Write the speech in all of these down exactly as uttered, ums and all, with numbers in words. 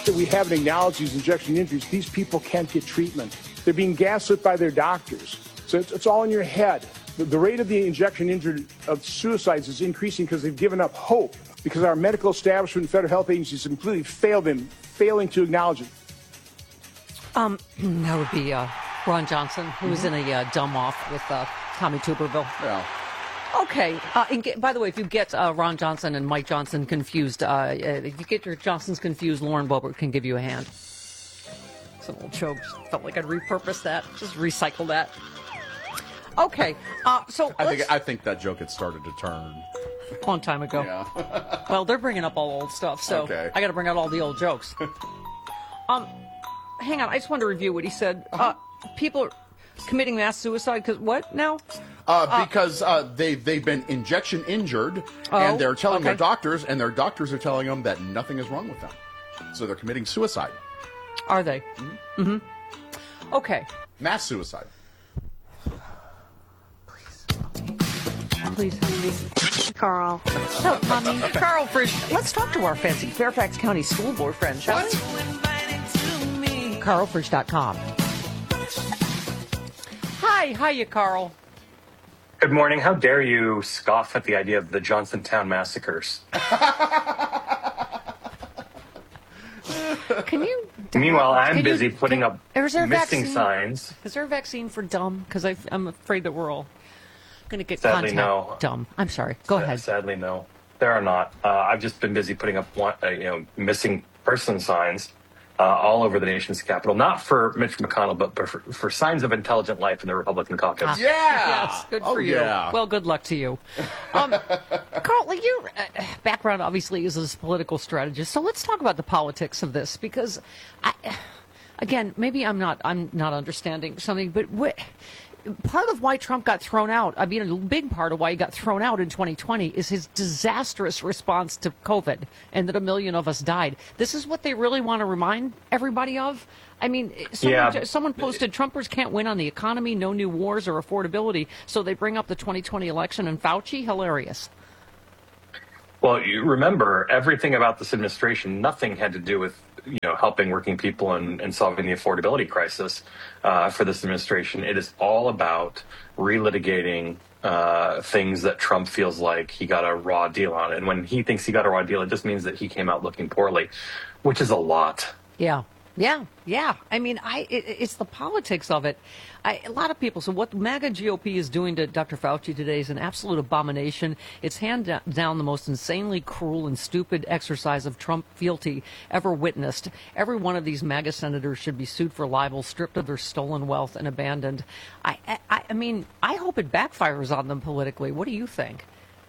that we haven't acknowledged these injection injuries, these people can't get treatment. They're being gaslit by their doctors. So it's, it's all in your head. The, the rate of the injection injured of suicides is increasing because they've given up hope, because our medical establishment and federal health agencies completely failed them, failing to acknowledge it. Um, that would be uh, Ron Johnson, who was in a uh, dumb off with uh, Tommy Tuberville. Yeah. Okay. Uh, and get, by the way, if you get uh, Ron Johnson and Mike Johnson confused, uh, if you get your Johnsons confused, Lauren Boebert can give you a hand. Some old joke. Felt like I'd repurpose that. Just recycle that. Okay. Uh, so I think I think that joke had started to turn a long time ago. Yeah. Well, they're bringing up all old stuff, so okay. I got to bring out all the old jokes. um, hang on. I just wanted to review what he said. Uh, people are committing mass suicide because what now? Uh, because uh, they, they've been injection injured, oh, and they're telling okay. their doctors, and their doctors are telling them that nothing is wrong with them. So they're committing suicide. Are they? Mm-hmm. mm-hmm. Okay. Mass suicide. Please, please. Carl. So, Mommy. Carl Frisch. Let's talk to our fancy Fairfax County School Board friend, shall we? carl frisch dot com. Hi. Hiya, Carl. Good morning. How dare you scoff at the idea of the Johnstown massacres? Can you... Meanwhile, I'm can busy you, putting can, up missing vaccine? signs. Is there a vaccine for dumb? Because I'm afraid that we're all going to get Sadly, contact no. dumb. I'm sorry. Go S- ahead. Sadly, no. There are not. Uh, I've just been busy putting up one, uh, you know, missing person signs uh, all over the nation's capital. Not for Mitch McConnell, but for, for signs of intelligent life in the Republican caucus. Ah, Yeah. Yes, good oh, for you. Yeah. Well, good luck to you. Um, Carl, like your uh, background obviously is as a political strategist. So let's talk about the politics of this, because, I, again, maybe I'm not I'm not understanding something, but what, part of why Trump got thrown out, I mean, a big part of why he got thrown out in twenty twenty is his disastrous response to COVID and that a million of us died. This is what they really want to remind everybody of? I mean, someone, Yeah. someone posted, Trumpers can't win on the economy, no new wars or affordability, so they bring up the twenty twenty election and Fauci? Hilarious. Well, you remember, everything about this administration, nothing had to do with, you know, helping working people and, and solving the affordability crisis uh, for this administration. It is all about relitigating uh, things that Trump feels like he got a raw deal on. And when he thinks he got a raw deal, it just means that he came out looking poorly, which is a lot. Yeah. Yeah, yeah. I mean, I it, it's the politics of it. I, a lot of people. So what the MAGA G O P is doing to Doctor Fauci today is an absolute abomination. It's hand down the most insanely cruel and stupid exercise of Trump fealty ever witnessed. Every one of these MAGA senators should be sued for libel, stripped of their stolen wealth, and abandoned. I, I, I mean, I hope it backfires on them politically. What do you think?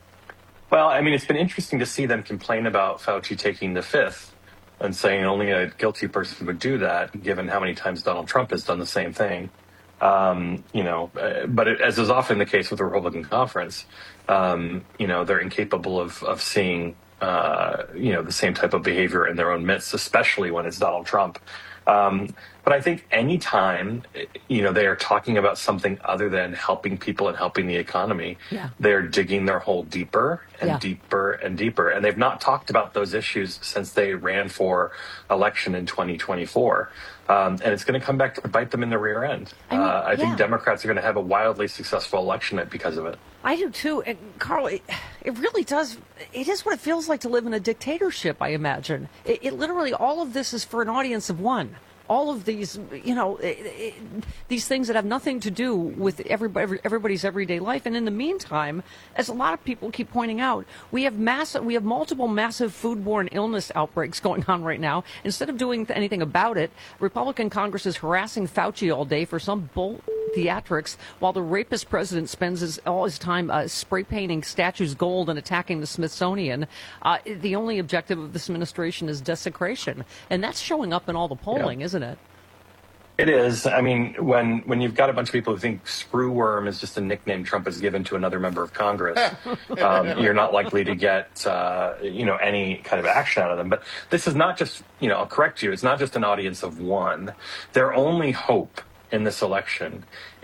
Well, I mean, it's been interesting to see them complain about Fauci taking the fifth and saying only a guilty person would do that, given how many times Donald Trump has done the same thing. Um, you know, uh, but it, as is often the case with the Republican conference, um, you know, they're incapable of, of seeing, uh, you know, the same type of behavior in their own midst, especially when it's Donald Trump. Um, but I think any time, you know, they are talking about something other than helping people and helping the economy, yeah. they're digging their hole deeper and yeah. deeper and deeper. And they've not talked about those issues since they ran for election in twenty twenty-four. Um, and it's going to come back to bite them in the rear end. I, mean, uh, I think yeah. Democrats are going to have a wildly successful election because of it. I do too. And Carl, it, it really does. It is what it feels like to live in a dictatorship, I imagine. It, it literally, all of this is for an audience of one. All of these, you know, it, it, these things that have nothing to do with everybody, everybody's everyday life. And in the meantime, as a lot of people keep pointing out, we have massive, we have multiple massive foodborne illness outbreaks going on right now. Instead of doing anything about it, Republican Congress is harassing Fauci all day for some bull theatrics, while the rapist president spends his, all his time uh, spray painting statues gold and attacking the Smithsonian. Uh, the only objective of this administration is desecration, and that's showing up in all the polling, yeah. isn't it? It is. I mean, when when you've got a bunch of people who think screwworm is just a nickname Trump has given to another member of Congress, um, you're not likely to get, uh, you know, any kind of action out of them. But this is not just, you know, I'll correct you, it's not just an audience of one. Their only hope in this election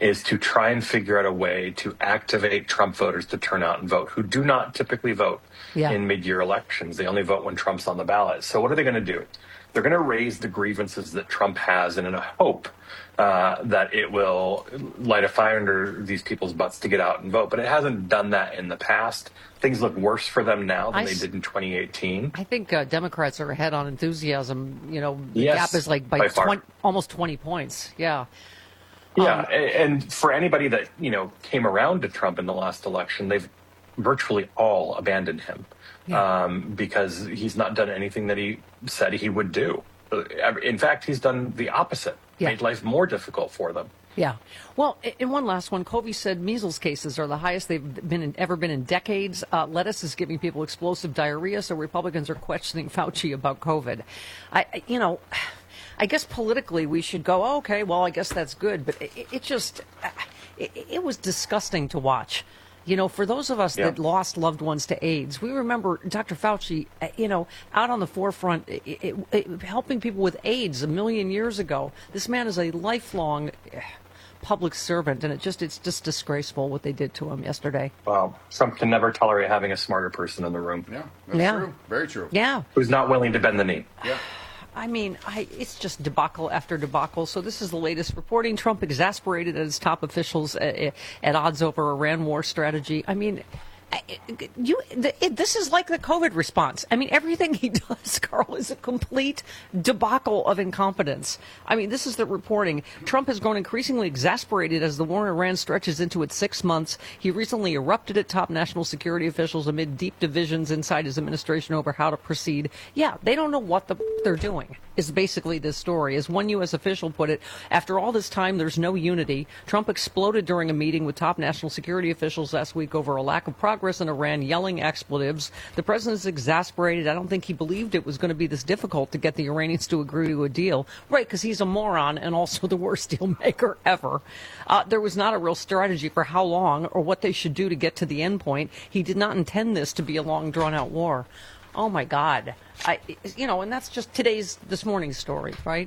is to try and figure out a way to activate Trump voters to turn out and vote, who do not typically vote yeah. in mid-year elections. They only vote when Trump's on the ballot. So what are they going to do? They're going to raise the grievances that Trump has in a hope uh, that it will light a fire under these people's butts to get out and vote. But it hasn't done that in the past. Things look worse for them now than I they did in twenty eighteen. I think uh, Democrats are ahead on enthusiasm. You know, the yes, gap is like by, by twenty, almost twenty points. Yeah. Yeah, um, and for anybody that, you know, came around to Trump in the last election, they've virtually all abandoned him yeah. um, because he's not done anything that he said he would do. In fact, he's done the opposite, yeah. made life more difficult for them. Yeah. Well, in one last one, Covey said measles cases are the highest they've been in, ever been in decades. Uh, lettuce is giving people explosive diarrhea, so Republicans are questioning Fauci about COVID. I, you know... I guess politically we should go, oh, okay, well, I guess that's good. But it, it just, it, it was disgusting to watch. You know, for those of us yeah. that lost loved ones to AIDS, we remember Doctor Fauci, you know, out on the forefront, it, it, it, helping people with AIDS a million years ago. This man is a lifelong public servant, and it just it's just disgraceful what they did to him yesterday. Well, Trump can never tolerate having a smarter person in the room. Yeah, that's yeah. true. Very true. Yeah. Who's not willing to bend the knee. Yeah. I mean, I, it's just debacle after debacle. So this is the latest reporting. Trump exasperated at his top officials at, at odds over Iran war strategy. I mean, you. This is like the COVID response. I mean, everything he does, Carl, is a complete debacle of incompetence. I mean, this is the reporting. Trump has grown increasingly exasperated as the war in Iran stretches into its six months. He recently erupted at top national security officials amid deep divisions inside his administration over how to proceed. Yeah, they don't know what the they're doing, is basically this story. As one U S official put it, after all this time, there's no unity. Trump exploded during a meeting with top national security officials last week over a lack of progress in Iran, yelling expletives. The president's exasperated. I don't think he believed it was going to be this difficult to get the Iranians to agree to a deal. Right, because he's a moron and also the worst deal maker ever. Uh, there was not a real strategy for how long or what they should do to get to the end point. He did not intend this to be a long, drawn-out war. Oh, my God. I, you know, and that's just today's, this morning's story, right?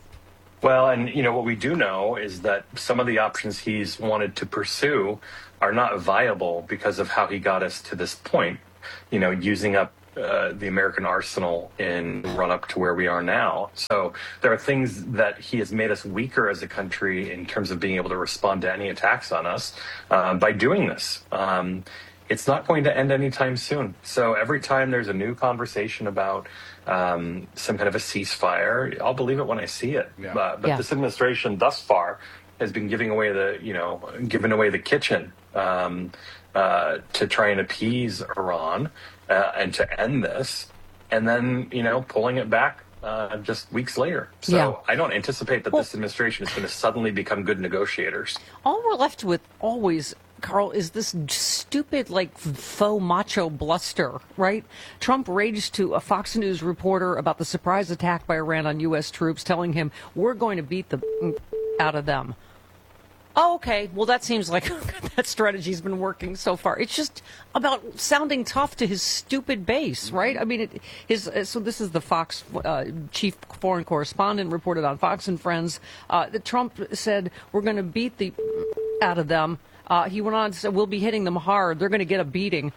Well, and, you know, what we do know is that some of the options he's wanted to pursue are not viable because of how he got us to this point, you know, using up uh, the American arsenal in run up to where we are now. So there are things that he has made us weaker as a country in terms of being able to respond to any attacks on us uh, by doing this. Um, It's not going to end anytime soon. So every time there's a new conversation about um, some kind of a ceasefire, I'll believe it when I see it. Yeah. Uh, but yeah. this administration thus far has been giving away the, you know, giving away the kitchen um, uh, to try and appease Iran uh, and to end this, and then, you know, pulling it back uh, just weeks later. So yeah. I don't anticipate that well, this administration is going to suddenly become good negotiators. All we're left with always, Carl, is this stupid, like, faux macho bluster, right? Trump raged to a Fox News reporter about the surprise attack by Iran on U S troops, telling him, we're going to beat the out of them. Oh, okay, well, that seems like that strategy's been working so far. It's just about sounding tough to his stupid base, right? I mean, it, his uh, so this is the Fox uh, chief foreign correspondent reported on Fox and Friends uh, that Trump said, we're going to beat the out of them. Uh, he went on to say, we'll be hitting them hard. They're going to get a beating.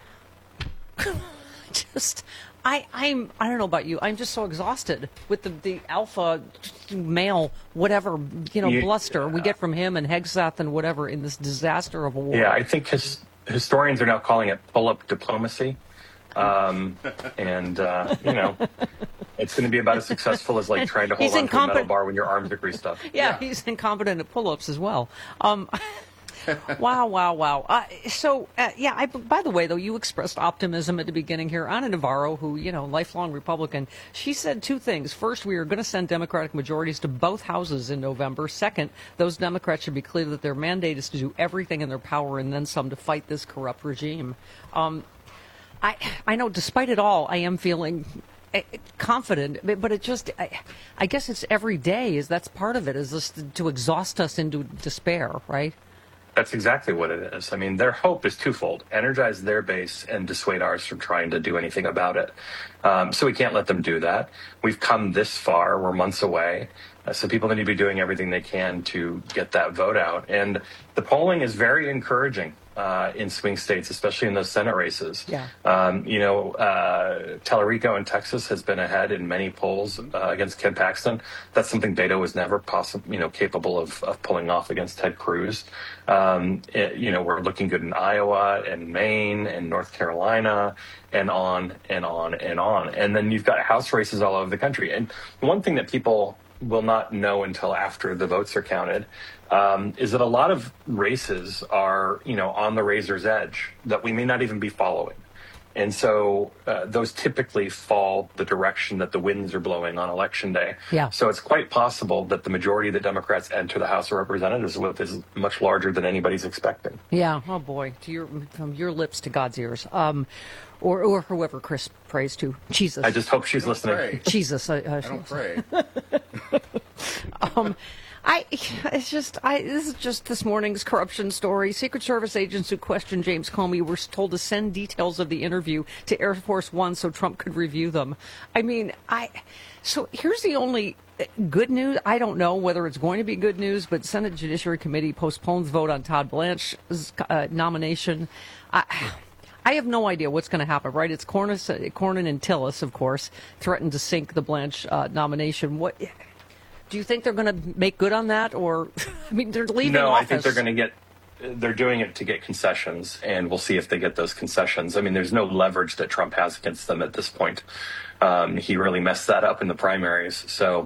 Just, I, I'm, I don't know about you. I'm just so exhausted with the, the alpha male, whatever, you know, you, bluster uh, we get from him and Hegseth and whatever in this disaster of a war. Yeah, I think his, historians are now calling it pull-up diplomacy. Um, and, uh, you know, it's going to be about as successful as, like, trying to hold on to a metal bar when your arms are greased up. Yeah, yeah. He's incompetent at pull-ups as well. Um Wow, wow, wow. Uh, so, uh, yeah, I, by the way, though, you expressed optimism at the beginning here. Ana Navarro, who, you know, lifelong Republican, she said two things. First, we are going to send Democratic majorities to both houses in November. Second, those Democrats should be clear that their mandate is to do everything in their power and then some to fight this corrupt regime. Um, I, I know, despite it all, I am feeling confident, but it just, I, I guess it's every day, is that's part of it, is this to exhaust us into despair, right? That's exactly what it is. I mean, their hope is twofold: energize their base and dissuade ours from trying to do anything about it. Um, so we can't let them do that. We've come this far. We're months away. Uh, so people need to be doing everything they can to get that vote out. And the polling is very encouraging uh, in swing states, especially in those Senate races. Yeah. Um, you know, uh, Tellerico in Texas has been ahead in many polls uh, against Ken Paxton. That's something Beto was never possible, you know, capable of, of pulling off against Ted Cruz. Um, it, you know, we're looking good in Iowa and Maine and North Carolina and on and on and on. And then you've got House races all over the country. And one thing that people will not know until after the votes are counted, um, is that a lot of races are, you know, on the razor's edge that we may not even be following. And so uh, those typically fall the direction that the winds are blowing on Election Day. Yeah. So it's quite possible that the majority of the Democrats enter the House of Representatives with is much larger than anybody's expecting. Yeah. Oh, boy. To your, from your lips to God's ears. Um, or, or whoever Chris prays to. Jesus. I just hope she's I don't listening. pray. Jesus. I, uh, I don't pray. um, I, it's just, I, this is just this morning's corruption story. Secret Service agents who questioned James Comey were told to send details of the interview to Air Force One so Trump could review them. I mean, I, so here's the only good news. I don't know whether it's going to be good news, but Senate Judiciary Committee postpones vote on Todd Blanche's uh, nomination. I, I have no idea what's going to happen, right? It's Cornyn, Cornyn and Tillis, of course, threatened to sink the Blanche uh, nomination. What do you think they're going to make good on that? Or, I mean, they're leaving no, office. I think they're going to get, they're doing it to get concessions, and we'll see if they get those concessions. I mean, there's no leverage that Trump has against them at this point. Um, he really messed that up in the primaries. So,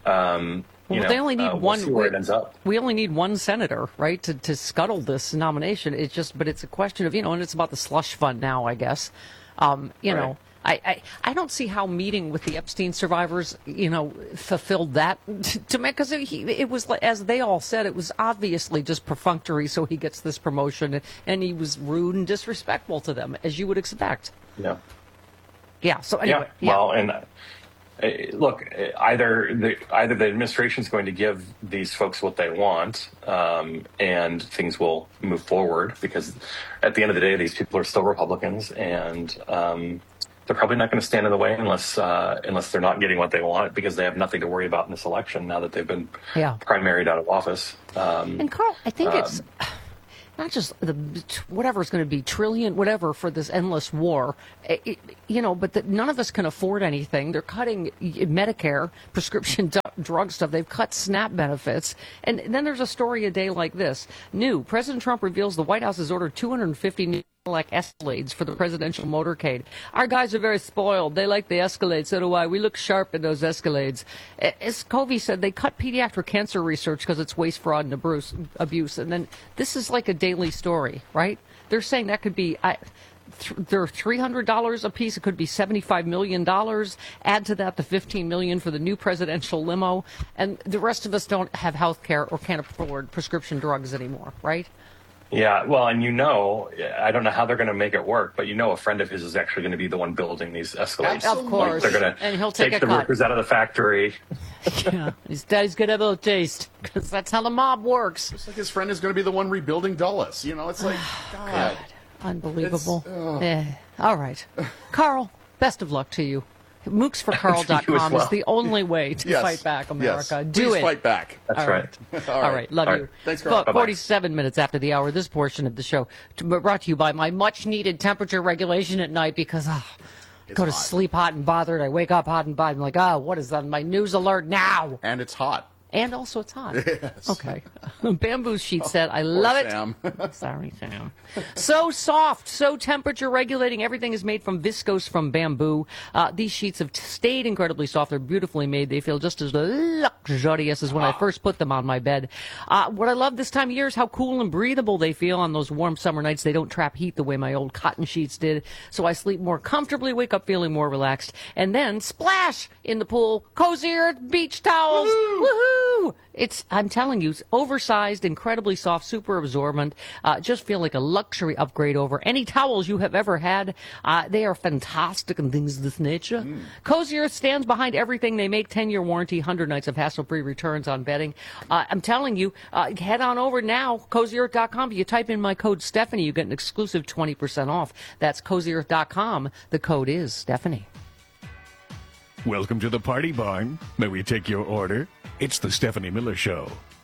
um, you well, know, they only need uh, we'll one. see where it ends up. We only need one senator, right, to, to scuttle this nomination. It's just, but it's a question of, you know, and it's about the slush fund now, I guess. Um, you Right. know, I, I, I don't see how meeting with the Epstein survivors, you know, fulfilled that to me, because it, it was, as they all said, it was obviously just perfunctory, so he gets this promotion, and he was rude and disrespectful to them, as you would expect. Yeah. Yeah. So anyway, yeah. yeah. Well, and uh, look, either the either the administration is going to give these folks what they want, um, and things will move forward, because at the end of the day, these people are still Republicans, and um, they're probably not going to stand in the way unless uh, unless they're not getting what they want, because they have nothing to worry about in this election now that they've been Yeah. primaried out of office. Um, And Carl, I think um, it's not just the whatever is going to be trillion whatever for this endless war, it, it, you know, but that none of us can afford anything. They're cutting Medicare, prescription d- drug stuff. They've cut SNAP benefits. And then there's a story a day like this. New, President Trump reveals the White House has ordered two hundred fifty new like Escalades for the presidential motorcade. Our guys are very spoiled. They like the Escalade. So do I. We look sharp in those Escalades. As Covey said, they cut pediatric cancer research because it's waste, fraud, and abuse. abuse. And then this is like a daily story, right? They're saying that could be... I, th- they're three hundred dollars a piece. It could be seventy-five million dollars. Add to that the fifteen million dollars for the new presidential limo. And the rest of us don't have health care or can't afford prescription drugs anymore, right? Yeah, well, and you know, I don't know how they're going to make it work, but you know a friend of his is actually going to be the one building these Escalades. Of course. Like they're going And he'll to take take a the cut. workers out of the factory. Yeah, his daddy's gonna have a little taste, because that's how the mob works. It's like his friend is going to be the one rebuilding Dulles. You know, it's like, God. Unbelievable. It's- oh. Eh, all right. Carl, best of luck to you. mooks for carl dot com You as well. is the only way to Yes. fight back, America. Yes. Do Please it. fight back. That's All right. right. All All right. right. Love All you. right. Thanks, Carl. But Bye-bye. forty-seven minutes after the hour, this portion of the show to, brought to you by my much-needed temperature regulation at night, because oh, go to hot. sleep hot and bothered. I wake up hot and bothered. I'm like, oh, what is on my news alert now? And it's hot. And also it's hot. Yes. Okay. Bamboo sheet set. I love it. Sam. Sorry, Sam. So soft, so temperature regulating. Everything is made from viscose from bamboo. Uh, these sheets have t- stayed incredibly soft. They're beautifully made. They feel just as luxurious as when I first put them on my bed. Uh, what I love this time of year is how cool and breathable they feel on those warm summer nights. They don't trap heat the way my old cotton sheets did. So I sleep more comfortably, wake up feeling more relaxed, and then splash in the pool. Cozier beach towels. Woohoo! It's, I'm telling you, it's oversized, incredibly soft, super absorbent. Uh, just feel like a luxury upgrade over any towels you have ever had. Uh, they are fantastic and things of this nature. Mm. Cozy Earth stands behind everything. They make ten-year warranty, one hundred nights of hassle-free returns on bedding. Uh, I'm telling you, uh, head on over now, cozy earth dot com. If you type in my code Stephanie, you get an exclusive twenty percent off. That's cozy earth dot com. The code is Stephanie. Welcome to the Party Barn. May we take your order? It's the Stephanie Miller Show.